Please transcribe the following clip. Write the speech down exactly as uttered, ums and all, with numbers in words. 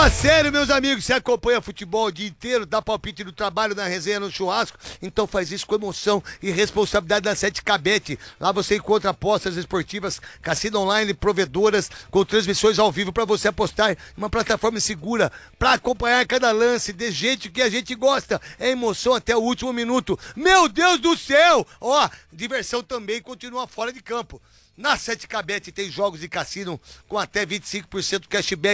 Fala sério, meus amigos, você acompanha futebol o dia inteiro, dá palpite no trabalho, na resenha, no churrasco, então faz isso com emoção e responsabilidade da sete K Bet. Lá você encontra apostas esportivas, cassino online, provedoras, com transmissões ao vivo para você apostar em uma plataforma segura, para acompanhar cada lance, de jeito que a gente gosta. É emoção até o último minuto. Meu Deus do céu! Ó, diversão também continua fora de campo. Na sete K Bet tem jogos de cassino com até vinte e cinco por cento cashback.